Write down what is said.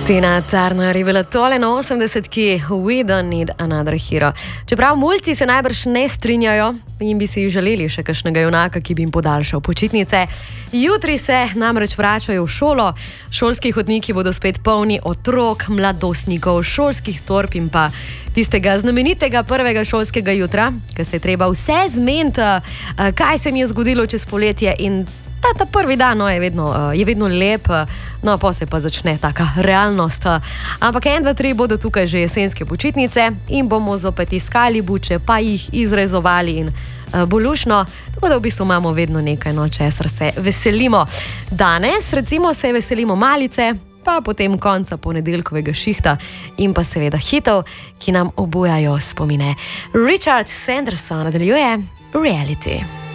Tina Turner je bila tole na 80-ki We Don't Need Another Hero. Čeprav mulci se najbrž ne strinjajo in bi si želeli še kakšnega junaka, ki bi jim podaljšal počitnice. Jutri se namreč vračajo v šolo. Šolski hodniki bodo spet polni otrok, mladostnikov, šolskih torb in pa tistega znamenitega prvega šolskega jutra, ko se je treba vse zmeniti, kaj se mi je zgodilo čez poletje in ta prvi dan je vedno lep, no pa se pa začne taka realnost. Ampak 1, 2, 3 bodo tukaj že jesenske počitnice in bomo zopet iskali buče, pa jih izrezovali in bolušno, tako da v bistvu imamo vedno nekaj, česar se veselimo. Danes recimo se veselimo malice, pa potem konca ponedeljkovega šihta in pa seveda hitov, ki nam obujajo spomine. Richard Sanderson nadaljuje Reality.